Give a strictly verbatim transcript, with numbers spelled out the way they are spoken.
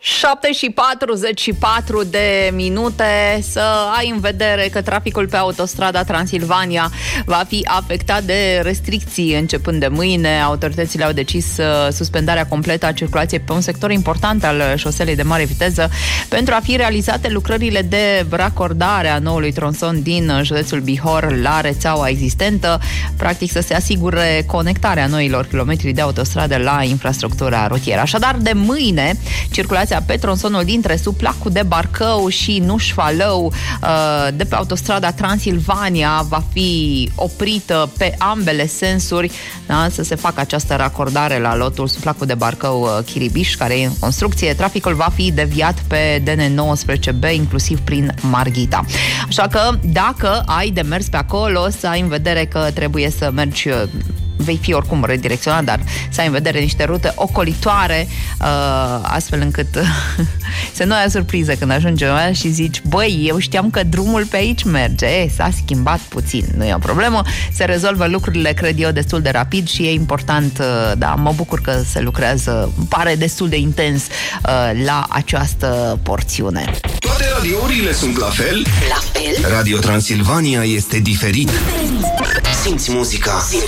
șapte și patruzeci și patru de minute. Să ai în vedere că traficul pe autostrada Transilvania va fi afectat de restricții începând de mâine. Autoritățile au decis suspendarea completă a circulației pe un sector important al șoselei de mare viteză pentru a fi realizate lucrările de racordare a noului tronson din județul Bihor la rețeaua existentă, practic să se asigure conectarea noilor kilometri de autostradă la infrastructura rutieră. Așadar, de mâine, circulația pe tronsonul dintre Suplacul de Barcău și Nușfalău de pe autostrada Transilvania va fi oprită pe ambele sensuri, da, să se facă această racordare la lotul Suplacul de Barcău Chiribiș, care e în construcție. Traficul va fi deviat pe D N nouăsprezece B, inclusiv prin Marghita. Așa că dacă ai de mers pe acolo, să ai în vedere că trebuie să mergi, vei fi oricum redirecționat, dar să ai în vedere niște rute ocolitoare, uh, astfel încât să nu ai surpriză când ajungi și zici, băi, eu știam că drumul pe aici merge. E, s-a schimbat puțin, nu e o problemă, se rezolvă lucrurile, cred eu, destul de rapid și e important, uh, da, mă bucur că se lucrează, pare destul de intens uh, la această porțiune. Toate radiourile sunt la fel? La fel? Radio Transilvania este diferit. Simți muzica.